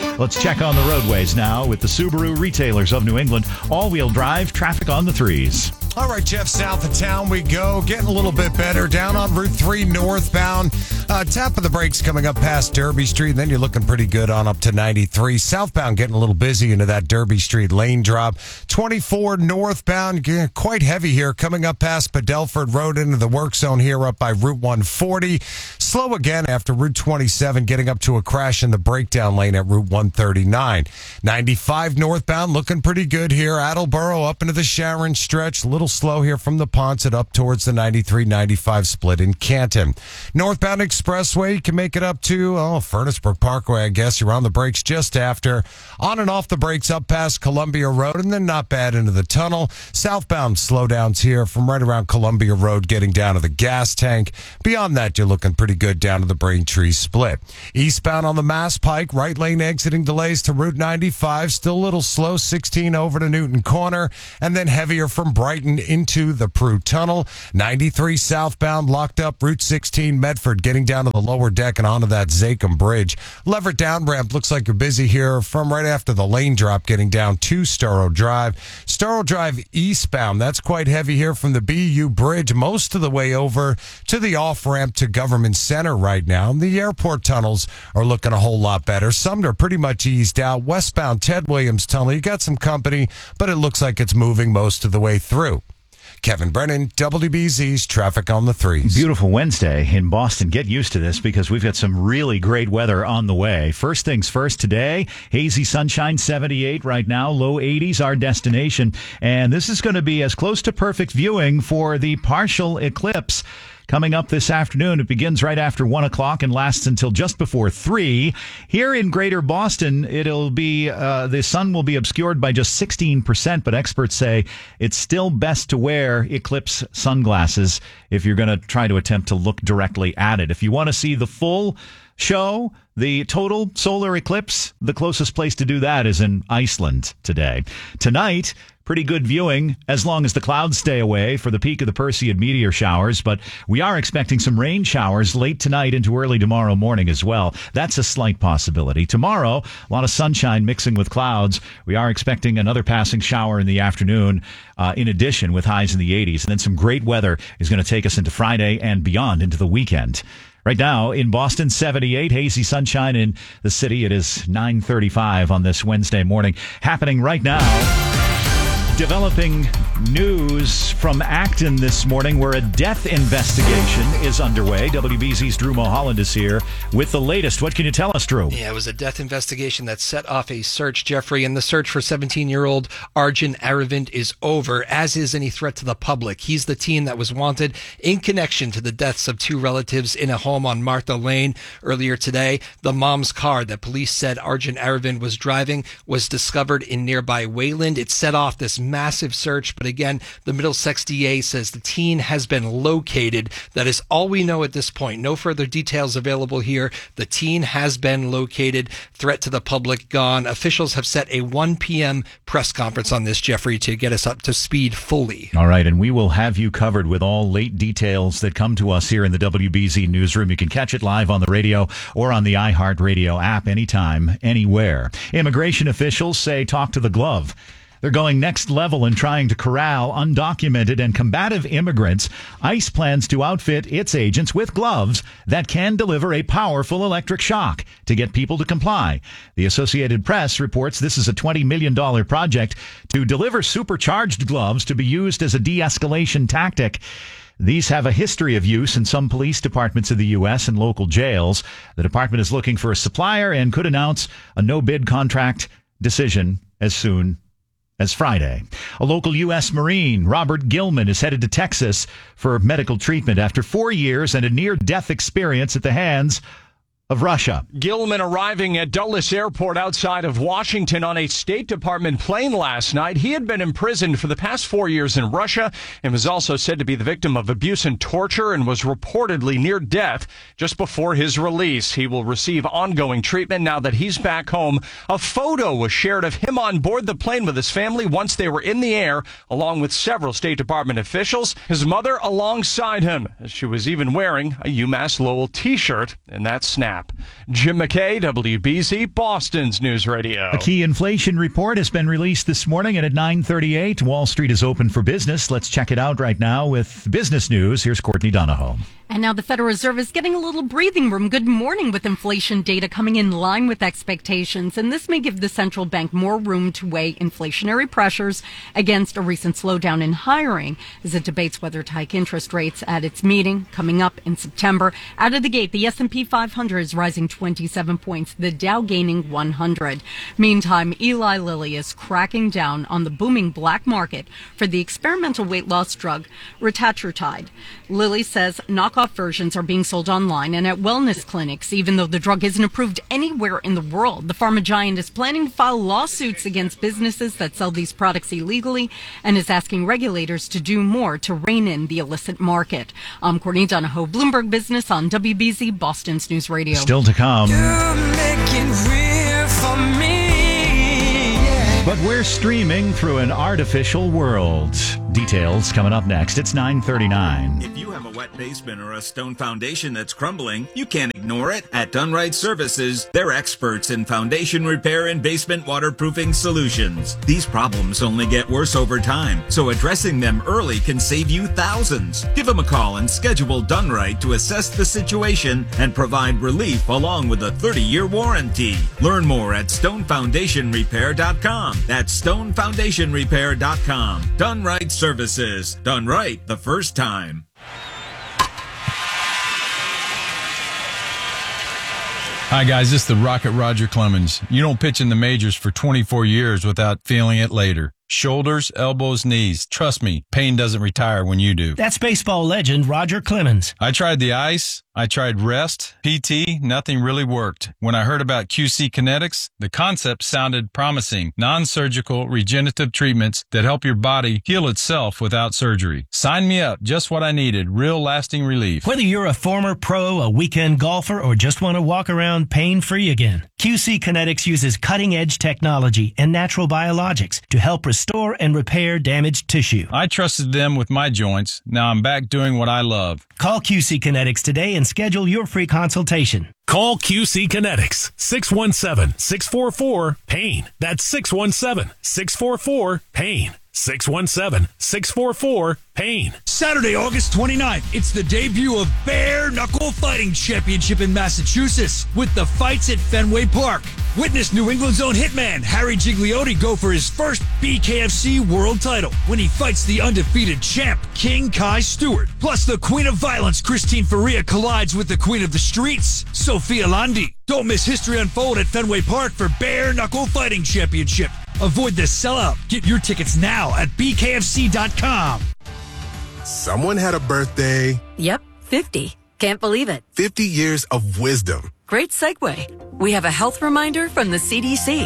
check on the roadways now with the Subaru retailers of New England. All-wheel drive, traffic on the threes. All right, Jeff, south of town we go. Getting a little bit better. Down on Route three northbound. Uh, tap of the brakes coming up past Derby Street. And then you're looking pretty good on up to ninety-three. Southbound getting a little busy into that Derby Street lane drop. twenty-four northbound, quite heavy here. Coming up past Padelford Road into the work zone here up by Route one forty. Slow again after Route twenty-seven, getting up to a crash in the breakdown lane at Route one thirty-nine. ninety-five northbound looking pretty good here. Attleboro up into the Sharon stretch. A little slow here from the Ponset up towards the ninety-three ninety-five split in Canton. Northbound Expressway, you can make it up to, oh, Furnace Brook Parkway, I guess. You're on the brakes just after. On and off the brakes up past Columbia Road, and then not bad into the tunnel. Southbound slowdowns here from right around Columbia Road getting down to the gas tank. Beyond that, you're looking pretty good down to the Braintree split. Eastbound on the Mass Pike, right lane exiting delays to Route ninety-five. Still a little slow, sixteen over to Newton Corner, and then heavier from Brighton into the Prue Tunnel. ninety-three southbound locked up Route sixteen Medford getting down to the lower deck and onto that Zachem Bridge. Leverett down ramp looks like you're busy here from right after the lane drop getting down to Storrow Drive. Storrow Drive eastbound, that's quite heavy here from the B U Bridge most of the way over to the off ramp to Government Center right now. The airport tunnels are looking a whole lot better. Sumner pretty much eased out. Westbound Ted Williams Tunnel, you got some company, but it looks like it's moving most of the way through. Kevin Brennan, W B Z's Traffic on the Threes. Beautiful Wednesday in Boston. Get used to this because we've got some really great weather on the way. First things first today, hazy sunshine, seventy-eight right now, low eighties, our destination. And this is going to be as close to perfect viewing for the partial eclipse coming up this afternoon. It begins right after one o'clock and lasts until just before three. Here in Greater Boston, it'll be uh, the sun will be obscured by just sixteen percent, but experts say it's still best to wear eclipse sunglasses if you're going to try to attempt to look directly at it. If you want to see the full show, the total solar eclipse, the closest place to do that is in Iceland today. Tonight, pretty good viewing as long as the clouds stay away for the peak of the Perseid meteor showers, but we are expecting some rain showers late tonight into early tomorrow morning as well. That's a slight possibility. Tomorrow, a lot of sunshine mixing with clouds. We are expecting another passing shower in the afternoon, uh, in addition with highs in the eighties. And then some great weather is going to take us into Friday and beyond into the weekend. Right now in Boston, seventy-eight, hazy sunshine in the city. It is nine thirty-five on this Wednesday morning. Happening right now. Developing news from Acton this morning where a death investigation is underway. W B Z's Drew Mulholland is here with the latest. What can you tell us, Drew? Yeah, it was a death investigation that set off a search, Jeffrey, and the search for seventeen-year-old Arjun Aravind is over, as is any threat to the public. He's the teen that was wanted in connection to the deaths of two relatives in a home on Martha Lane earlier today. The mom's car that police said Arjun Aravind was driving was discovered in nearby Wayland. It set off this massive search, but again, the Middlesex D A says the teen has been located. That is all we know at this point. No further details available here. The teen has been located. Threat to the public gone. Officials have set a one p.m. press conference on this, Jeffrey, to get us up to speed fully. All right, and we will have you covered with all late details that come to us here in the W B Z newsroom. You can catch it live on the radio or on the iHeartRadio app anytime, anywhere. Immigration officials say talk to the glove. They're going next level in trying to corral undocumented and combative immigrants. ICE plans to outfit its agents with gloves that can deliver a powerful electric shock to get people to comply. The Associated Press reports this is a twenty million dollars project to deliver supercharged gloves to be used as a de-escalation tactic. These have a history of use in some police departments of the U S and local jails. The department is looking for a supplier and could announce a no-bid contract decision as soon as Friday. A local U S Marine, Robert Gilman, is headed to Texas for medical treatment after four years and a near-death experience at the hands of Russia. Gilman arriving at Dulles Airport outside of Washington on a State Department plane last night. He had been imprisoned for the past four years in Russia and was also said to be the victim of abuse and torture and was reportedly near death just before his release. He will receive ongoing treatment now that he's back home. A photo was shared of him on board the plane with his family once they were in the air, along with several State Department officials. His mother alongside him, as she was even wearing a UMass Lowell t-shirt in that snap. app. Jim McKay, W B Z, Boston's News Radio. A key inflation report has been released this morning, and at nine thirty-eight, Wall Street is open for business. Let's check it out right now with business news. Here's Courtney Donahoe. And now the Federal Reserve is getting a little breathing room. Good morning, with inflation data coming in line with expectations. And this may give the central bank more room to weigh inflationary pressures against a recent slowdown in hiring as it debates whether to hike interest rates at its meeting coming up in September. Out of the gate, the S and P five hundred is rising twenty-seven points, the Dow gaining one hundred. Meantime, Eli Lilly is cracking down on the booming black market for the experimental weight loss drug retatrutide. Lilly says knockoff versions are being sold online and at wellness clinics, even though the drug isn't approved anywhere in the world. The pharma giant is planning to file lawsuits against businesses that sell these products illegally and is asking regulators to do more to rein in the illicit market. I'm Courtney Donahoe, Bloomberg Business on W B Z, Boston's News Radio. Still to come. But we're streaming through an artificial world. Details coming up next. It's nine thirty-nine. If you have a wet basement or a stone foundation that's crumbling, you can't ignore it. At Dunright Services, they're experts in foundation repair and basement waterproofing solutions. These problems only get worse over time, so addressing them early can save you thousands. Give them a call and schedule Dunright to assess the situation and provide relief along with a thirty-year warranty. Learn more at stone foundation repair dot com. That's stone foundation repair dot com. Dunright Services. Done right the first time. Hi, guys. This is the Rocket Roger Clemens. You don't pitch in the majors for twenty-four years without feeling it later. Shoulders, elbows, knees. Trust me, pain doesn't retire when you do. That's baseball legend Roger Clemens. I tried the ice. I tried rest, P T, nothing really worked. When I heard about Q C Kinetics, the concept sounded promising. Non-surgical regenerative treatments that help your body heal itself without surgery. Sign me up, just what I needed, real lasting relief. Whether you're a former pro, a weekend golfer, or just want to walk around pain-free again, Q C Kinetics uses cutting-edge technology and natural biologics to help restore and repair damaged tissue. I trusted them with my joints. Now I'm back doing what I love. Call Q C Kinetics today and schedule your free consultation. Call Q C Kinetics, six one seven, six four four, PAIN. That's six one seven, six four four, PAIN. six one seven, six four four, PAIN. Saturday, August twenty-ninth, it's the debut of Bare Knuckle Fighting Championship in Massachusetts with the fights at Fenway Park. Witness New England's own hitman Harry Gigliotti go for his first B K F C world title when he fights the undefeated champ King Kai Stewart. Plus, the Queen of Violence Christine Faria collides with the Queen of the Streets Sophia Landi. Don't miss history unfold at Fenway Park for Bare Knuckle Fighting Championship. Avoid the sellout. Get your tickets now at B K F C dot com. Someone had a birthday. Yep, fifty. Can't believe it. fifty years of wisdom. Great segue. We have a health reminder from the C D C.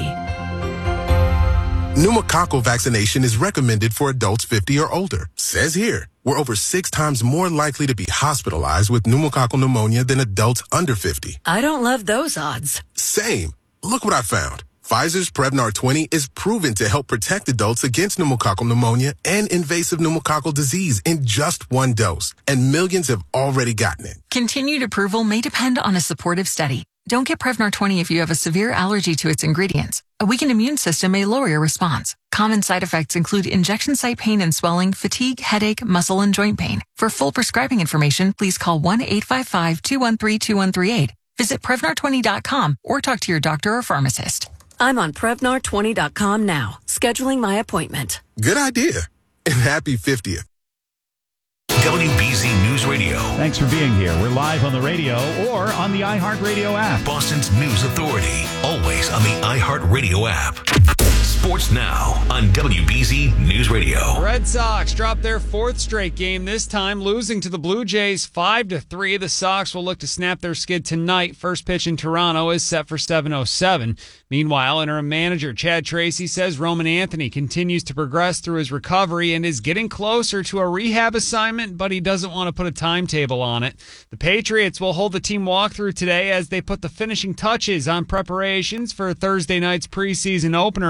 Pneumococcal vaccination is recommended for adults fifty or older. Says here, we're over six times more likely to be hospitalized with pneumococcal pneumonia than adults under fifty. I don't love those odds. Same. Look what I found. Pfizer's Prevnar twenty is proven to help protect adults against pneumococcal pneumonia and invasive pneumococcal disease in just one dose, and millions have already gotten it. Continued approval may depend on a supportive study. Don't get Prevnar twenty if you have a severe allergy to its ingredients. A weakened immune system may lower your response. Common side effects include injection site pain and swelling, fatigue, headache, muscle, and joint pain. For full prescribing information, please call one eight five five, two one three, two one three eight. Visit Prevnar twenty dot com or talk to your doctor or pharmacist. I'm on Prevnar twenty dot com now, scheduling my appointment. Good idea. And happy fiftieth. W B Z News Radio. Thanks for being here. We're live on the radio or on the iHeartRadio app. Boston's News Authority. Always on the iHeartRadio app. Sports now on W B Z News Radio. Red Sox dropped their fourth straight game, this time losing to the Blue Jays five to three. The Sox will look to snap their skid tonight. First pitch in Toronto is set for seven oh seven. Meanwhile, interim manager Chad Tracy says Roman Anthony continues to progress through his recovery and is getting closer to a rehab assignment, but he doesn't want to put a timetable on it. The Patriots will hold the team walkthrough today as they put the finishing touches on preparations for Thursday night's preseason opener against the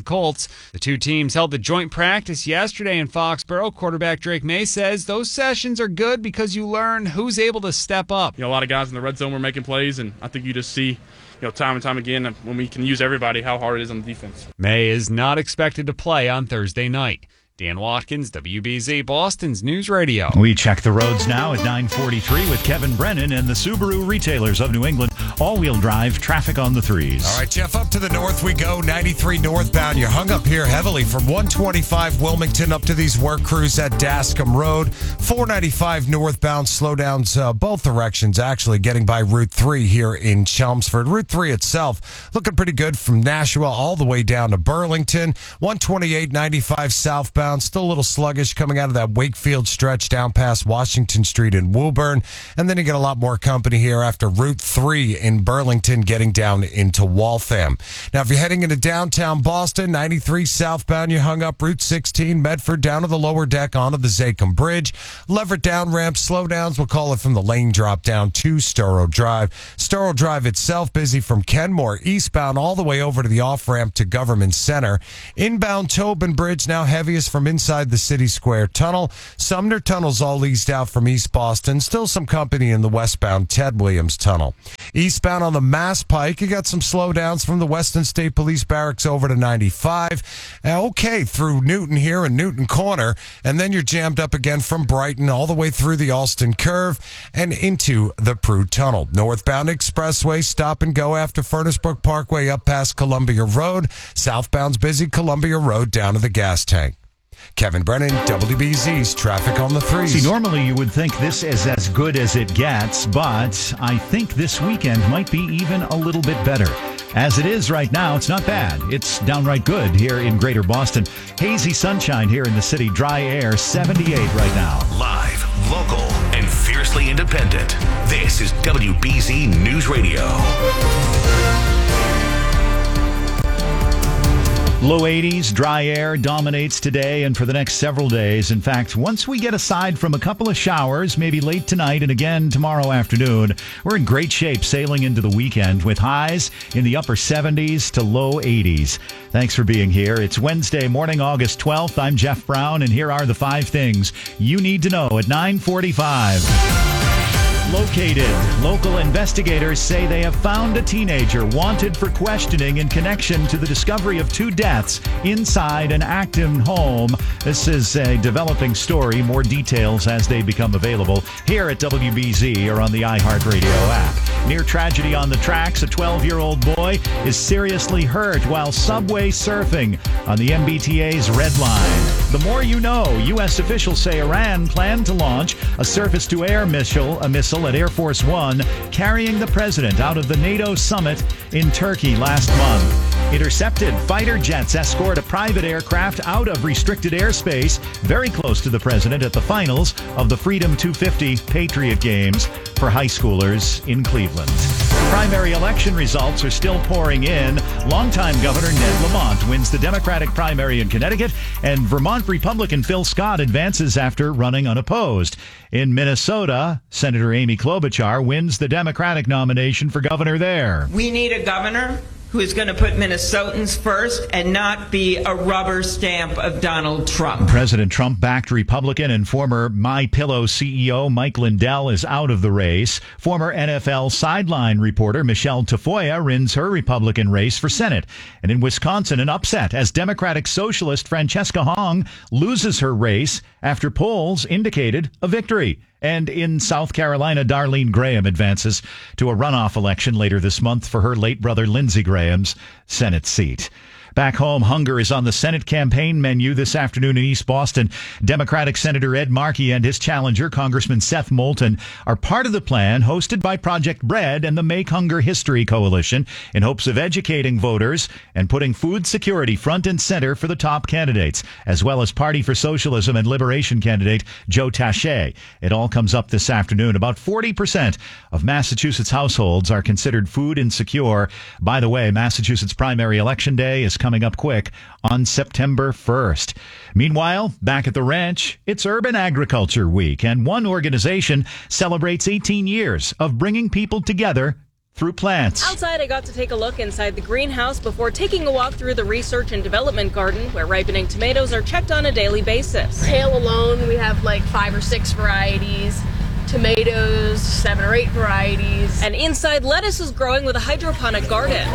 Colts. The two teams held the joint practice yesterday in Foxborough. Quarterback Drake May says those sessions are good because you learn who's able to step up. You know, a lot of guys in the red zone were making plays, and I think you just see, you know, time and time again when we can use everybody, how hard it is on the defense. May is not expected to play on Thursday night. Dan Watkins, W B Z, Boston's News Radio. We check the roads now at nine forty-three with Kevin Brennan and the Subaru retailers of New England. All-wheel drive, traffic on the threes. All right, Jeff, up to the north we go. ninety-three northbound. You're hung up here heavily from one twenty-five Wilmington up to these work crews at Dascom Road. four ninety-five northbound, slowdowns uh, both directions, actually, getting by Route three here in Chelmsford. Route three itself looking pretty good from Nashua all the way down to Burlington. one twenty-eight ninety-five southbound. Still a little sluggish coming out of that Wakefield stretch down past Washington Street in Woburn. And then you get a lot more company here after Route three in Burlington getting down into Waltham. Now, if you're heading into downtown Boston, ninety-three southbound, you hung up Route sixteen, Medford down to the lower deck onto the Zachem Bridge. Leverett down ramp, slowdowns, we'll call it from the lane drop down to Storrow Drive. Storrow Drive itself busy from Kenmore eastbound all the way over to the off-ramp to Government Center. Inbound Tobin Bridge now heaviest from inside the City Square Tunnel. Sumner Tunnel's all eased out from East Boston. Still some company in the westbound Ted Williams Tunnel. Eastbound on the Mass Pike, you got some slowdowns from the Weston State Police Barracks over to ninety-five. Uh, okay, through Newton here and Newton Corner, and then you're jammed up again from Brighton all the way through the Alston Curve and into the Prue Tunnel. Northbound Expressway, stop and go after Furnace Brook Parkway up past Columbia Road. Southbound's busy, Columbia Road down to the gas tank. Kevin Brennan, W B Z's Traffic on the Threes. See, normally you would think this is as good as it gets, but I think this weekend might be even a little bit better. As it is right now, it's not bad. It's downright good here in Greater Boston. Hazy sunshine here in the city, dry air, seventy-eight right now. Live, local, and fiercely independent. This is W B Z News Radio. Low eighties, dry air dominates today and for the next several days. In fact, once we get aside from a couple of showers, maybe late tonight and again tomorrow afternoon, we're in great shape sailing into the weekend with highs in the upper seventies to low eighties. Thanks for being here. It's Wednesday morning, August twelfth. I'm Jeff Brown, and here are the five things you need to know at nine forty-five. Located. Local investigators say they have found a teenager wanted for questioning in connection to the discovery of two deaths inside an Acton home. This is a developing story. More details as they become available here at W B Z or on the iHeartRadio app. Near tragedy on the tracks. A twelve-year-old boy is seriously hurt while subway surfing on the M B T A's Red Line. The more you know. U S officials say Iran planned to launch a surface-to-air missile, a missile at Air Force One, carrying the president out of the NATO summit in Turkey last month. Intercepted fighter jets escort a private aircraft out of restricted airspace very close to the president at the finals of the Freedom two fifty Patriot Games for high schoolers in Cleveland. Primary election results are still pouring in. Longtime Governor Ned Lamont wins the Democratic primary in Connecticut, and Vermont Republican Phil Scott advances after running unopposed. In Minnesota, Senator Amy Klobuchar wins the Democratic nomination for governor there. We need a governor who is going to put Minnesotans first and not be a rubber stamp of Donald Trump. President Trump-backed Republican and former MyPillow C E O Mike Lindell is out of the race. Former N F L sideline reporter Michelle Tafoya wins her Republican race for Senate. And in Wisconsin, an upset as Democratic Socialist Francesca Hong loses her race after polls indicated a victory. And in South Carolina, Darlene Graham advances to a runoff election later this month for her late brother Lindsey Graham's Senate seat. Back home, hunger is on the Senate campaign menu this afternoon in East Boston. Democratic Senator Ed Markey and his challenger, Congressman Seth Moulton, are part of the plan hosted by Project Bread and the Make Hunger History Coalition in hopes of educating voters and putting food security front and center for the top candidates, as well as Party for Socialism and Liberation candidate Joe Taché. It all comes up this afternoon. About forty percent of Massachusetts households are considered food insecure. By the way, Massachusetts primary election day is coming up quick on September first. Meanwhile, back at the ranch, it's Urban Agriculture Week, and one organization celebrates eighteen years of bringing people together through plants. Outside, I got to take a look inside the greenhouse before taking a walk through the research and development garden, where ripening tomatoes are checked on a daily basis. Kale alone, we have like five or six varieties. Tomatoes, seven or eight varieties. And inside, lettuce is growing with a hydroponic garden.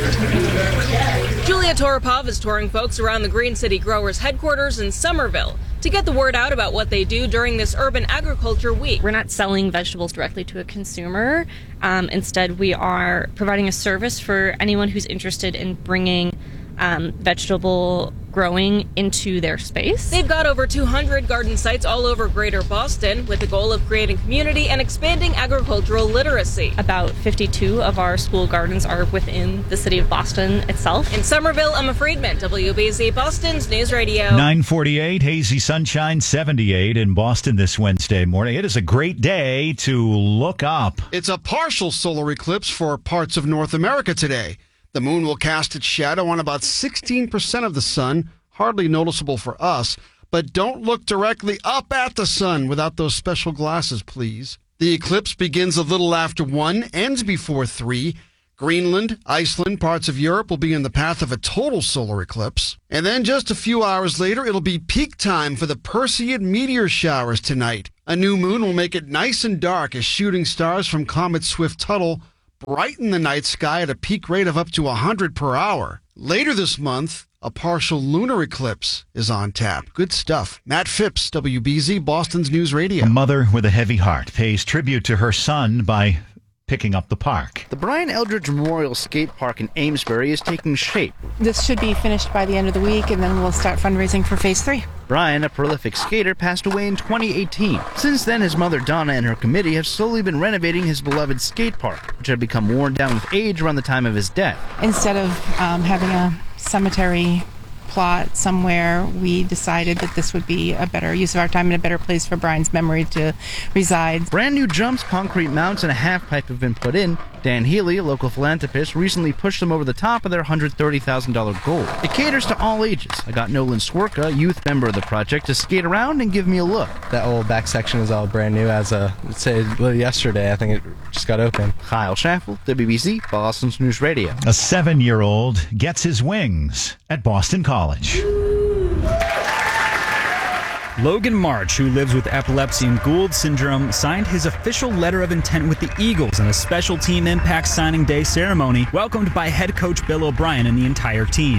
Julia Toropov is touring folks around the Green City Growers headquarters in Somerville to get the word out about what they do during this Urban Agriculture Week. We're not selling vegetables directly to a consumer. Um, instead, we are providing a service for anyone who's interested in bringing um, vegetable growing into their space. They've got over two hundred garden sites all over Greater Boston, with the goal of creating community and expanding agricultural literacy. About fifty-two of our school gardens are within the city of Boston itself. In Somerville, Emma Friedman, W B Z Boston's News Radio. nine forty-eight, hazy sunshine, seventy-eight in Boston this Wednesday morning. It is a great day to look up. It's a partial solar eclipse for parts of North America today. The moon will cast its shadow on about sixteen percent of the sun, hardly noticeable for us. But don't look directly up at the sun without those special glasses, please. The eclipse begins a little after one, ends before three. Greenland, Iceland, parts of Europe will be in the path of a total solar eclipse. And then just a few hours later, it'll be peak time for the Perseid meteor showers tonight. A new moon will make it nice and dark as shooting stars from Comet Swift-Tuttle brighten the night sky at a peak rate of up to one hundred per hour. Later this month, a partial lunar eclipse is on tap. Good stuff. Matt Phipps, W B Z, Boston's News Radio. A mother with a heavy heart pays tribute to her son by picking up the park. The Brian Eldridge Memorial Skate Park in Amesbury is taking shape. This should be finished by the end of the week, and then we'll start fundraising for phase three. Brian, a prolific skater, passed away in twenty eighteen. Since then, his mother Donna and her committee have slowly been renovating his beloved skate park, which had become worn down with age around the time of his death. Instead of um, having a cemetery plot somewhere, we decided that this would be a better use of our time and a better place for Brian's memory to reside. Brand new jumps, concrete mounts, and a half pipe have been put in. Dan Healy, a local philanthropist, recently pushed them over the top of their one hundred thirty thousand dollars goal. It caters to all ages. I got Nolan Swerka, youth member of the project, to skate around and give me a look. That whole back section is all brand new as a, let's say, yesterday. I think it just got open. Kyle Schaffel, W B Z, Boston's News Radio. A seven-year-old gets his wings at Boston College. Logan March, who lives with epilepsy and Gould syndrome, signed his official letter of intent with the Eagles in a special team impact signing day ceremony, welcomed by head coach Bill O'Brien and the entire team.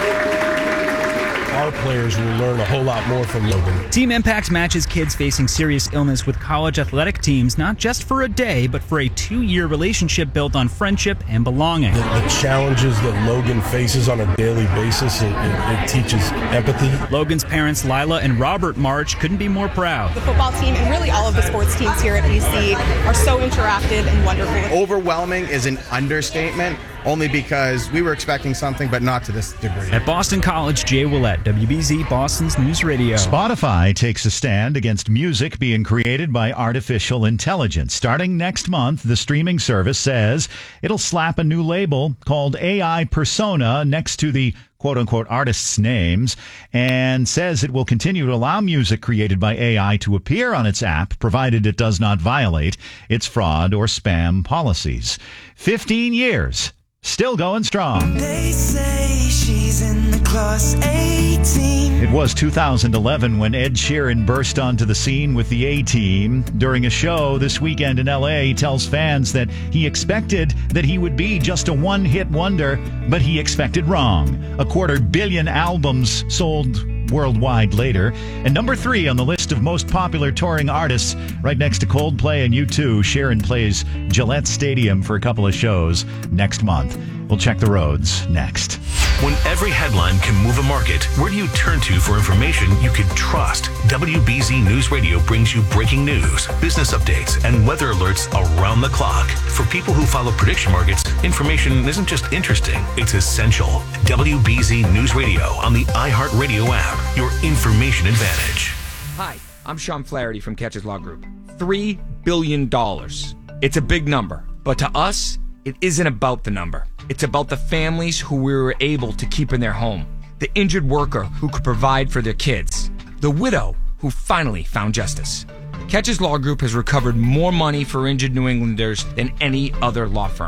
Our players will learn a whole lot more from Logan. Team Impact matches kids facing serious illness with college athletic teams, not just for a day, but for a two-year relationship built on friendship and belonging. The, the challenges that Logan faces on a daily basis, it, it, it teaches empathy. Logan's parents, Lila and Robert March, couldn't be more proud. The football team and really all of the sports teams here at B C are so interactive and wonderful. Overwhelming is an understatement, only because we were expecting something, but not to this degree. At Boston College, Jay Willett, W B Z, Boston's News Radio. Spotify takes a stand against music being created by artificial intelligence. Starting next month, the streaming service says it'll slap a new label called A I Persona next to the quote-unquote artists' names, and says it will continue to allow music created by A I to appear on its app, provided it does not violate its fraud or spam policies. Fifteen years. Still going strong. They say she's in the class eighteen. It was two thousand eleven when Ed Sheeran burst onto the scene with the A-Team. During a show this weekend in L A, he tells fans that he expected that he would be just a one-hit wonder, but he expected wrong. A quarter billion albums sold worldwide later, and number three on the list of most popular touring artists, right next to Coldplay and U two. Sheeran plays Gillette Stadium for a couple of shows next month. We'll check the roads next. When every headline can move a market, where do you turn to for information you can trust? W B Z News Radio brings you breaking news, business updates, and weather alerts around the clock. For people who follow prediction markets, information isn't just interesting, it's essential. W B Z News Radio on the iHeartRadio app, your information advantage. Hi, I'm Sean Flaherty from Catches Law Group. Three billion dollars. It's a big number, but to us, it isn't about the number. It's about the families who we were able to keep in their home, the injured worker who could provide for their kids, the widow who finally found justice. Catches Law Group has recovered more money for injured New Englanders than any other law firm.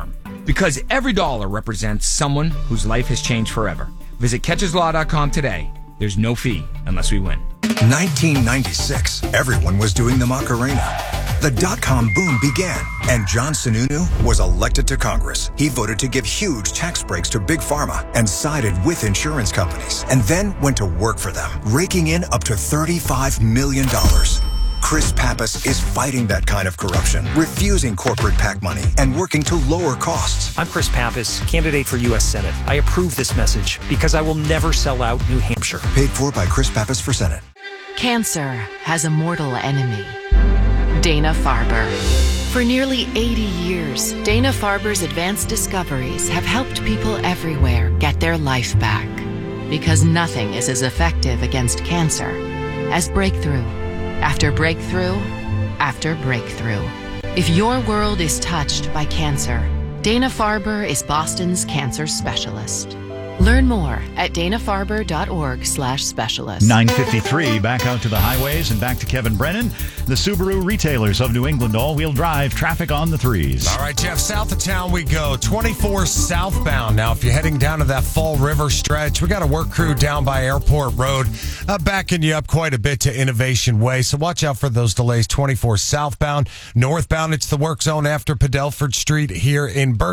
Because every dollar represents someone whose life has changed forever. Visit catches law dot com today. There's no fee unless we win. nineteen ninety-six, everyone was doing the Macarena. The dot-com boom began, and John Sununu was elected to Congress. He voted to give huge tax breaks to Big Pharma and sided with insurance companies, and then went to work for them, raking in up to thirty-five million dollars. Chris Pappas is fighting that kind of corruption, refusing corporate PAC money, and working to lower costs. I'm Chris Pappas, candidate for U S Senate. I approve this message because I will never sell out New Hampshire. Paid for by Chris Pappas for Senate. Cancer has a mortal enemy, Dana-Farber. For nearly eighty years, Dana-Farber's advanced discoveries have helped people everywhere get their life back. Because nothing is as effective against cancer as breakthrough after breakthrough after breakthrough. If your world is touched by cancer, Dana-Farber is Boston's cancer specialist. Learn more at dana farber dot org slash specialist. nine fifty-three, back out to the highways and back to Kevin Brennan. The Subaru retailers of New England all-wheel drive, traffic on the threes. All right, Jeff, south of town we go. twenty-four southbound. Now, if you're heading down to that Fall River stretch, we got a work crew down by Airport Road uh, backing you up quite a bit to Innovation Way. So watch out for those delays. twenty-four southbound. Northbound, it's the work zone after Padelford Street here in Berkeley.